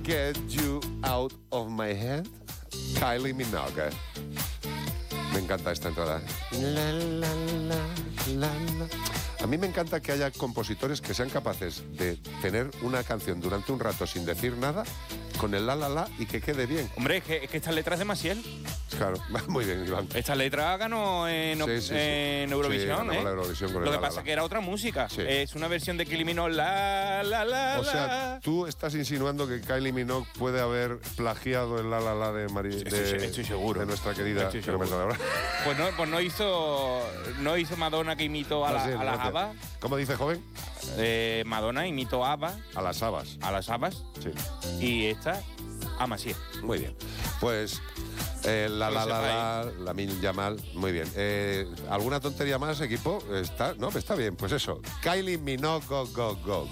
Get You Out of My Head, Kylie Minogue. Me encanta esta entrada. La, la, la. A mí me encanta que haya compositores que sean capaces de tener una canción durante un rato sin decir nada, con el la y que quede bien. Hombre, es que esta letra es de Maciel. Claro, muy bien, Iván. Esta letra ganó en Eurovisión, sí, ganó la Eurovisión con Lo el que pasa es que era otra música. Sí. Es una versión de Kylie Minogue, O sea, tú estás insinuando que Kylie Minogue puede haber plagiado el la de María. Estoy seguro. De nuestra querida. Pues no hizo Madonna, que imitó a las Abba. ¿Cómo dice, joven? Madonna imitó a Abba. A las habas. A las Abbas. Sí. Y esta a Maciel. Muy bien. Pues la Mil Yamal, muy bien. ¿Alguna tontería más, equipo? Está bien, pues eso. Kylie Minogue, go, go, go.